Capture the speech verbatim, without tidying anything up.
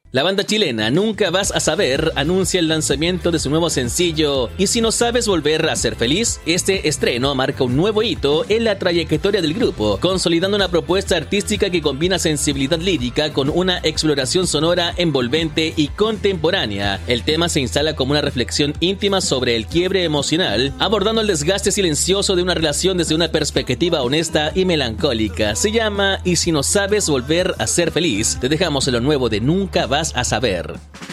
La banda chilena Nunca Vas a Saber anuncia el lanzamiento de su nuevo sencillo Y si no sabes volver a ser feliz. Este estreno marca un nuevo hito en la trayectoria del grupo, consolidando una propuesta artística que combina sensibilidad lírica con una exploración sonora envolvente y contemporánea. El tema se instala como una reflexión íntima sobre el quiebre emocional, abordando el desgaste silencioso de una relación desde una perspectiva honesta y melancólica. Se llama Y si no sabes volver a ser feliz. Te dejamos en lo nuevo de Nunca Vas a Saber.